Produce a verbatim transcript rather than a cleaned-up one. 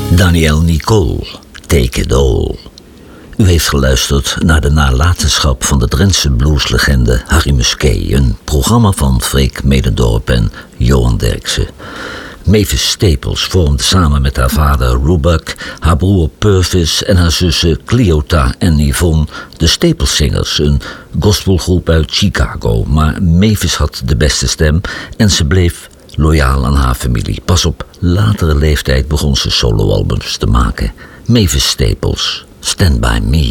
Danielle Nicole, Take It All. U heeft geluisterd naar de nalatenschap van de Drentse blueslegende Harry Musquet, een programma van Freek Medendorp en Johan Derksen. Mavis Staples vormde samen met haar vader Rubak, haar broer Purvis en haar zussen Cleota en Yvonne de Staples Singers, een gospelgroep uit Chicago. Maar Mavis had de beste stem en ze bleef loyaal aan haar familie. Pas op latere leeftijd begon ze soloalbums te maken. Mavis Staples, Stand By Me.